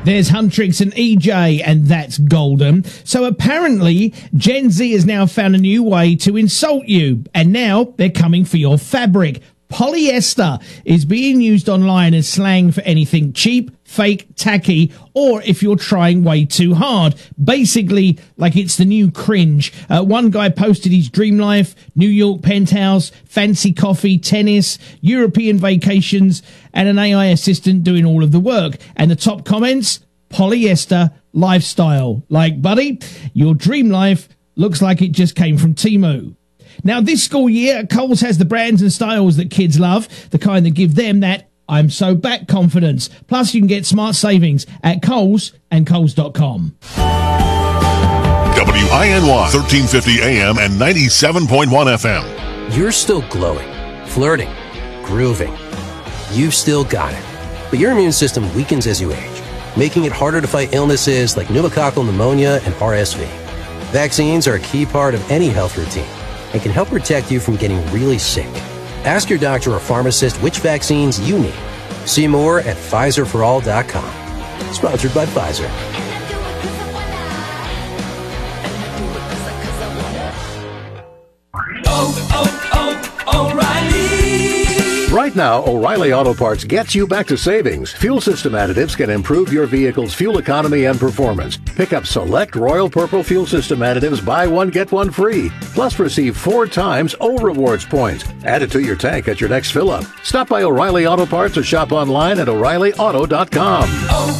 There's Huntrix and EJ, and that's golden. So apparently, Gen Z has now found a new way to insult you, and now they're coming for your fabric. Polyester is being used online as slang for anything cheap, fake, tacky, or if you're trying way too hard. Basically, like it's the new cringe. One guy posted his dream life, New York penthouse, fancy coffee, tennis, European vacations, and an AI assistant doing all of the work. And the top comments, polyester lifestyle. Like, buddy, your dream life looks like it just came from Temu. Now, this school year, Coles has the brands and styles that kids love, the kind that give them that I'm so back confidence. Plus, you can get smart savings at Coles and Coles.com. WINY 1350 AM and 97.1 FM. You're still glowing, flirting, grooving. You've still got it. But your immune system weakens as you age, making it harder to fight illnesses like pneumococcal pneumonia and RSV. Vaccines are a key part of any health routine and can help protect you from getting really sick. Ask your doctor or pharmacist which vaccines you need. See more at PfizerForAll.com. Sponsored by Pfizer. O'Reilly. Right now, O'Reilly Auto Parts gets you back to savings. Fuel system additives can improve your vehicle's fuel economy and performance. Pick up select Royal Purple fuel system additives, buy one, get one free. Plus receive 4 times O Rewards points. Add it to your tank at your next fill-up. Stop by O'Reilly Auto Parts or shop online at O'ReillyAuto.com.